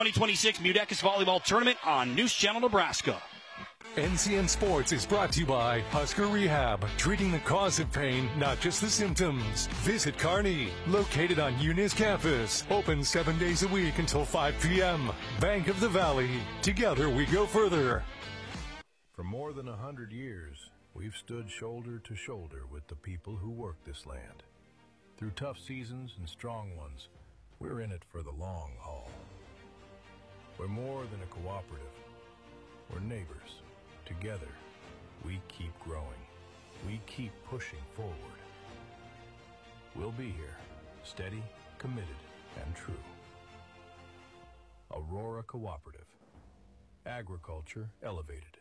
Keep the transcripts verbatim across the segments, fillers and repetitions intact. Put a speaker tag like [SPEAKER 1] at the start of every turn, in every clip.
[SPEAKER 1] twenty twenty-six Mudecas Volleyball Tournament on News Channel Nebraska.
[SPEAKER 2] N C N Sports is brought to you by Husker Rehab, treating the cause of pain, not just the symptoms. Visit Kearney, located on Eunice campus, open seven days a week until five p.m. Bank of the Valley, together we go further.
[SPEAKER 3] For more than a hundred years, we've stood shoulder to shoulder with the people who work this land. Through tough seasons and strong ones, we're in it for the long haul. We're more than a cooperative. We're neighbors. Together, we keep growing. We keep pushing forward. We'll be here, steady, committed, and true. Aurora Cooperative. Agriculture elevated.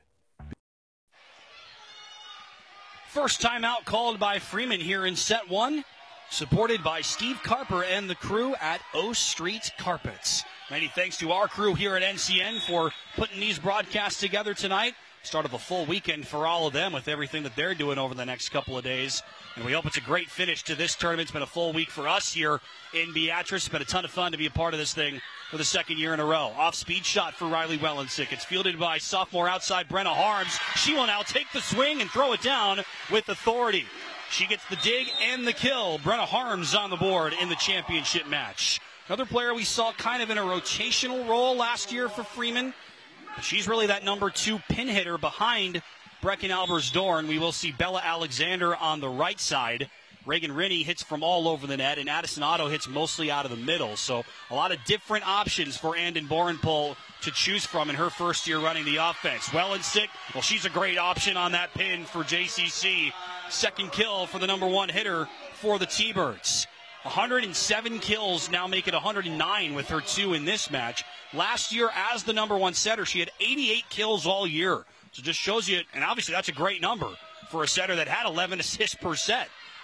[SPEAKER 1] First timeout called by Freeman here in set one, supported by Steve Carper and the crew at O Street Carpets. Many thanks to our crew here at N C N for putting these broadcasts together tonight. Start of a full weekend for all of them with everything that they're doing over the next couple of days. And we hope it's a great finish to this tournament. It's been a full week for us here in Beatrice. It's been a ton of fun to be a part of this thing for the second year in a row. Off-speed shot for Riley Wellensick. It's fielded by sophomore outside Brenna Harms. She will now take the swing and throw it down with authority. She gets the dig and the kill. Brenna Harms on the board in the championship match. Another player we saw kind of in a rotational role last year for Freeman. She's really that number two pin hitter behind Brecken Albers-Dorn. We will see Bella Alexander on the right side. Reagan Rinney hits from all over the net, and Addison Otto hits mostly out of the middle. So a lot of different options for Andon Borenpol to choose from in her first year running the offense. Wellensick, well, she's a great option on that pin for J C C. Second kill for the number one hitter for the T-Birds. one hundred seven kills, now make it one hundred nine with her two in this match. Last year, as the number one setter, she had eighty-eight kills all year. So just shows you, and obviously that's a great number for a setter that had eleven assists per set.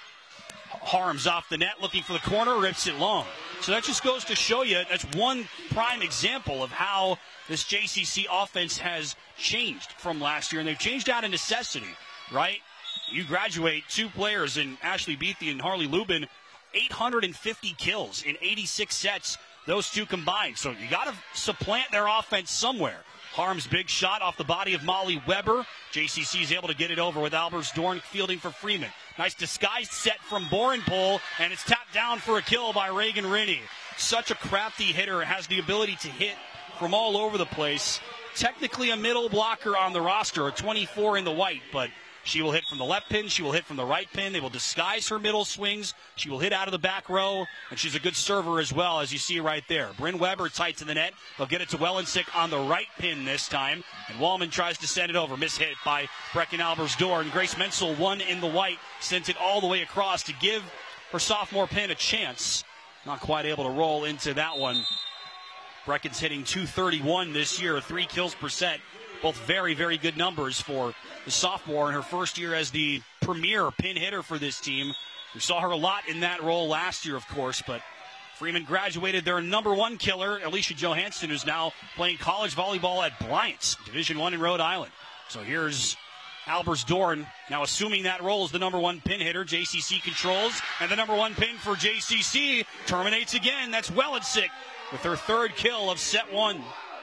[SPEAKER 1] Harms off the net, looking for the corner, rips it long. So that just goes to show you, that's one prime example of how this J C C offense has changed from last year. And they've changed out of necessity, right? You graduate two players in Ashley Beathy and Harley Lubin, eight hundred fifty kills in eighty-six sets, those two combined. So you got to supplant their offense somewhere. Harms' big shot off the body of Molly Weber. J C C is able to get it over with Albers-Dorn fielding for Freeman. Nice disguised set from Borenpol, and it's tapped down for a kill by Reagan Rinney. Such a crafty hitter, has the ability to hit from all over the place. Technically a middle blocker on the roster, a twenty-four in the white, but she will hit from the left pin. She will hit from the right pin. They will disguise her middle swings. She will hit out of the back row, and she's a good server as well, as you see right there. Bryn Weber tight to the net. They'll get it to Wellensick on the right pin this time, and Wallman tries to send it over. Mishit by Brecken Albers-Dorn. Grace Menzel, one in the white, sent it all the way across to give her sophomore pin a chance. Not quite able to roll into that one. Brecken's hitting two thirty-one this year, three kills per set. Both very, very good numbers for the sophomore in her first year as the premier pin hitter for this team. We saw her a lot in that role last year, of course, but Freeman graduated their number one killer, Alicia Johansson, who's now playing college volleyball at Bryant's, Division One in Rhode Island. So here's Albers-Dorn now assuming that role as the number one pin hitter. J C C controls, and the number one pin for J C C terminates again. That's Wellensick with her third kill of set one.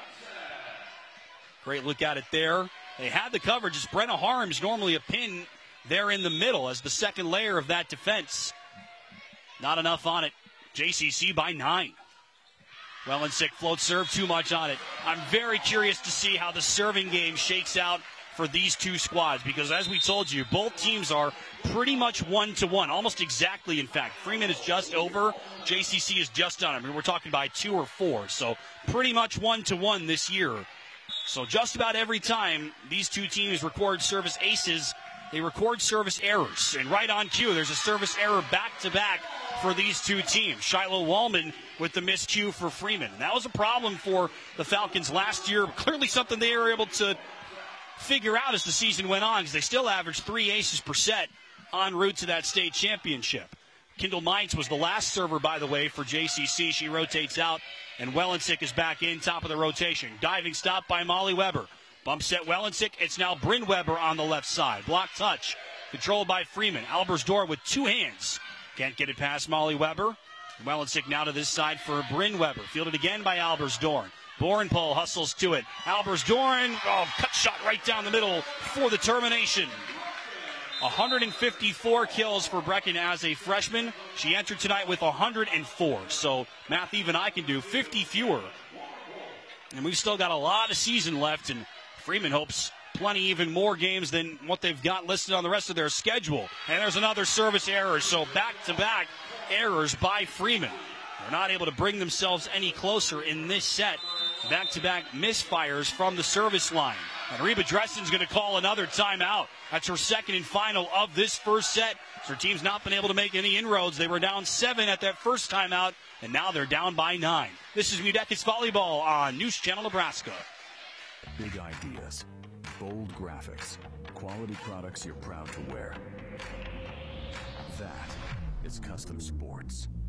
[SPEAKER 1] Great look at it there. They had the coverage. It's Brenna Harms, normally a pin there in the middle as the second layer of that defense. Not enough on it. J C C by nine. Wellensick float serve, too much on it. I'm very curious to see how the serving game shakes out for these two squads, because as we told you, both teams are pretty much one-to-one, almost exactly, in fact. Freeman is just over. J C C is just on. I mean, we're talking by two or four, so pretty much one-to-one this year. So just about every time these two teams record service aces, they record service errors. And right on cue, there's a service error back-to-back for these two teams. Shiloh Wallman with the miscue for Freeman. And that was a problem for the Falcons last year. Clearly something they were able to figure out as the season went on, because they still averaged three aces per set en route to that state championship. Kendall Mines was the last server, by the way, for J C C. She rotates out, and Wellensick is back in, top of the rotation. Diving stop by Molly Weber. Bump set Wellensick. It's now Bryn Weber on the left side. Block touch. Controlled by Freeman. Albers-Dorn with two hands. Can't get it past Molly Weber. Wellensick now to this side for Bryn Weber. Fielded again by Albers-Dorn. Bornpole hustles to it. Albers Doran, oh, cut shot right down the middle for the termination. one hundred fifty-four kills for Brecken as a freshman. She entered tonight with one hundred four. So math even I can do, fifty fewer. And we've still got a lot of season left, and Freeman hopes plenty even more games than what they've got listed on the rest of their schedule. And there's another service error, so back-to-back errors by Freeman. They're not able to bring themselves any closer in this set. Back-to-back misfires from the service line. And Reba Dresden's going to call another timeout. That's her second and final of this first set. Her team's not been able to make any inroads. They were down seven at that first timeout, and now they're down by nine. This is Mudekis Volleyball on News Channel Nebraska.
[SPEAKER 4] Big ideas, bold graphics, quality products you're proud to wear. That is Custom Sports.